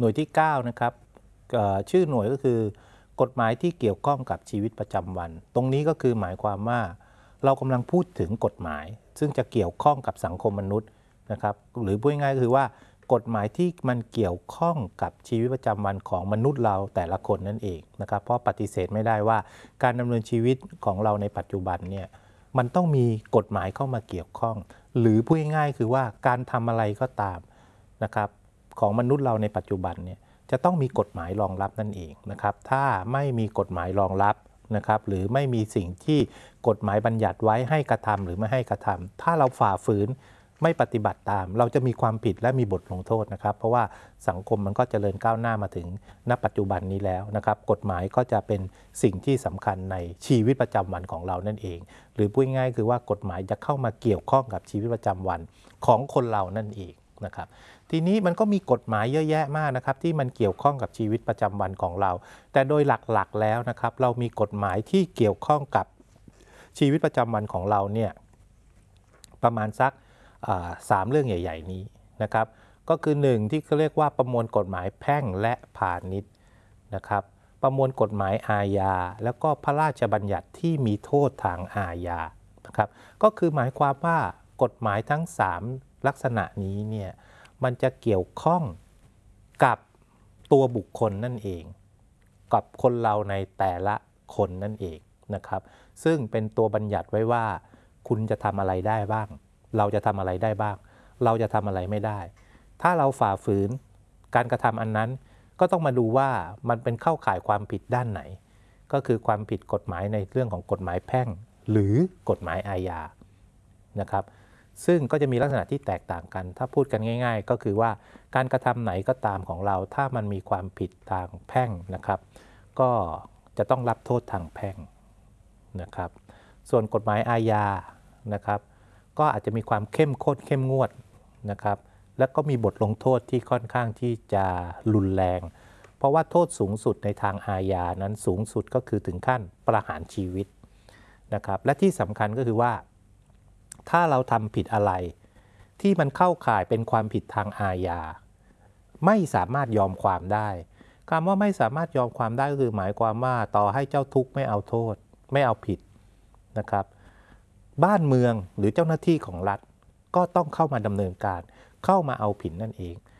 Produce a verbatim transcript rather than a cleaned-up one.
หน่วยที่เก้านะครับชื่อหน่วยก็คือกฎหมายที่เกี่ยวข้องกับชีวิตประจำวัน ตรงนี้ก็คือหมายความว่าเรากำลังพูดถึงกฎหมายซึ่งจะเกี่ยวข้องกับสังคมมนุษย์นะครับหรือพูดง่ายๆก็คือว่ากฎหมายที่มันเกี่ยวข้องกับชีวิตประจำวันของมนุษย์เราแต่ละคนนั่นเองนะครับเพราะปฏิเสธไม่ได้ว่าการดำเนินชีวิตของเราในปัจจุบันเนี่ยมันต้องมีกฎหมายเข้ามาเกี่ยวข้องหรือพูดง่ายๆคือว่าการทำอะไรก็ตามนะครับของมนุษย์เราในปัจจุบันเนี่ยจะต้องมีกฎหมายรองรับนั่นเองนะครับถ้าไม่มีกฎหมายรองรับนะครับหรือไม่มีสิ่งที่กฎหมายบัญญัติไว้ให้กระทำหรือไม่ให้กระทำถ้าเราฝ่าฝืนไม่ปฏิบัติตามเราจะมีความผิดและมีบทลงโทษนะครับเพราะว่าสังคมมันก็เจริญก้าวหน้ามาถึงณปัจจุบันนี้แล้วนะครับกฎหมายก็จะเป็นสิ่งที่สำคัญในชีวิตประจำวันของเรานั่นเองหรือพูดง่ายๆคือว่ากฎหมายจะเข้ามาเกี่ยวข้องกับชีวิตประจำวันของคนเรานั่นเองนะครับทีนี้มันก็มีกฎหมายเยอะแยะมากนะครับที่มันเกี่ยวข้องกับชีวิตประจำวันของเราแต่โดยหลักๆแล้วนะครับเรามีกฎหมายที่เกี่ยวข้องกับชีวิตประจำวันของเราเนี่ยประมาณสักสามเรื่องใหญ่ๆนี้นะครับก็คือหนึ่งที่เขาเรียกว่าประมวลกฎหมายแพ่งและพาณิชย์นะครับประมวลกฎหมายอาญาแล้วก็พระราชบัญญัติที่มีโทษทางอาญานะครับก็คือหมายความว่ากฎหมายทั้งสามลักษณะนี้เนี่ยมันจะเกี่ยวข้องกับตัวบุคคลนั่นเองกับคนเราในแต่ละคนนั่นเองนะครับซึ่งเป็นตัวบัญญัติไว้ว่าคุณจะทำอะไรได้บ้างเราจะทำอะไรได้บ้างเราจะทำอะไรไม่ได้ถ้าเราฝ่าฝืนการกระทำอันนั้นก็ต้องมาดูว่ามันเป็นเข้าข่ายความผิดด้านไหนก็คือความผิดกฎหมายในเรื่องของกฎหมายแพ่งหรือกฎหมายอาญานะครับซึ่งก็จะมีลักษณะที่แตกต่างกันถ้าพูดกันง่ายๆก็คือว่าการกระทำไหนก็ตามของเราถ้ามันมีความผิดทางแพ่งนะครับก็จะต้องรับโทษทางแพ่งนะครับส่วนกฎหมายอาญานะครับก็อาจจะมีความเข้มข้นเข้มงวดนะครับแล้วก็มีบทลงโทษที่ค่อนข้างที่จะรุนแรงเพราะว่าโทษสูงสุดในทางอาญานั้นสูงสุดก็คือถึงขั้นประหารชีวิตนะครับและที่สำคัญก็คือว่าถ้าเราทำผิดอะไรที่มันเข้าข่ายเป็นความผิดทางอาญาไม่สามารถยอมความได้คำว่าไม่สามารถยอมความได้ก็คือหมายความว่าต่อให้เจ้าทุกข์ไม่เอาโทษไม่เอาผิดนะครับบ้านเมืองหรือเจ้าหน้าที่ของรัฐก็ต้องเข้ามาดำเนินการเข้ามาเอาผิดนั่นเอง